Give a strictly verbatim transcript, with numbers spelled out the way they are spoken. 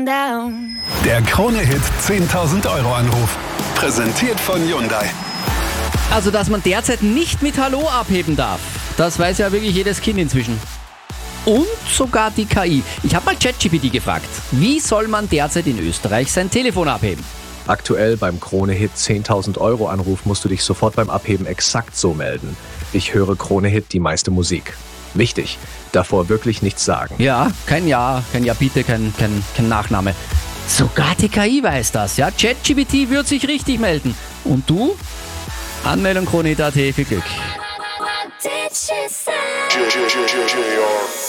down. Der Krone-Hit zehntausend Euro Anruf. Präsentiert von Hyundai. Also, dass man derzeit nicht mit Hallo abheben darf, das weiß ja wirklich jedes Kind inzwischen. Und sogar die K I. Ich habe mal ChatGPT gefragt, wie soll man derzeit in Österreich sein Telefon abheben? Aktuell beim Krone-Hit zehntausend Euro Anruf musst du dich sofort beim Abheben exakt so melden. Ich höre Krone-Hit die meiste Musik. Wichtig, davor wirklich nichts sagen. Ja, kein Ja, kein Ja bitte, kein, kein, kein Nachname. Sogar die K I weiß das, ja. ChatGPT wird sich richtig melden. Und du? Anmeldung Krone Hit punkt at, viel Glück. What did she say?